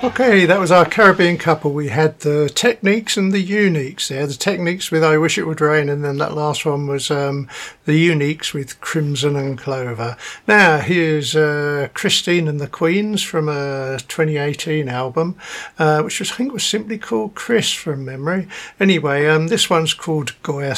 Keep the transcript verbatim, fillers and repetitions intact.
Okay, that was our Caribbean couple. We had the Techniques and the Uniques there. The Techniques with I Wish It Would Rain, and then that last one was um, the Uniques with Crimson and Clover. Now, here's uh, Christine and the Queens from a twenty eighteen album, uh, which was, I think was simply called Chris from memory. Anyway, um, this one's called Goya